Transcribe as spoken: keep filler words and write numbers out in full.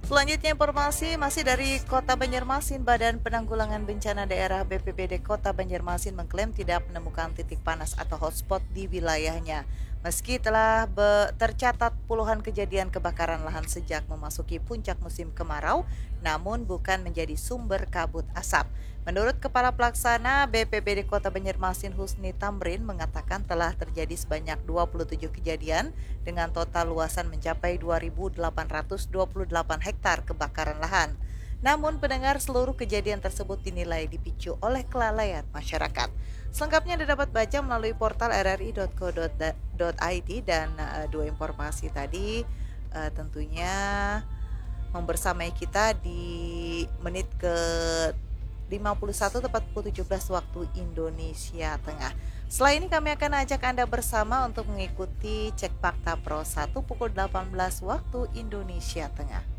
Selanjutnya informasi masih dari Kota Banjarmasin. Badan Penanggulangan Bencana Daerah B P B D Kota Banjarmasin mengklaim tidak menemukan titik panas atau hotspot di wilayahnya. Meski telah be- tercatat puluhan kejadian kebakaran lahan sejak memasuki puncak musim kemarau, namun bukan menjadi sumber kabut asap. Menurut Kepala Pelaksana B P B D Kota Banjarmasin Husni Tamrin mengatakan telah terjadi sebanyak dua puluh tujuh kejadian dengan total luasan mencapai dua ribu delapan ratus dua puluh delapan hektar kebakaran lahan. Namun pendengar, seluruh kejadian tersebut dinilai dipicu oleh kelalaian masyarakat. Selengkapnya Anda dapat baca melalui portal r r i dot co dot i d dan uh, dua informasi tadi uh, tentunya membersamai kita di menit ke lima puluh satu tepat pukul tujuh belas waktu Indonesia Tengah. Setelah ini kami akan ajak Anda bersama untuk mengikuti Cek Fakta Pro satu pukul delapan belas waktu Indonesia Tengah.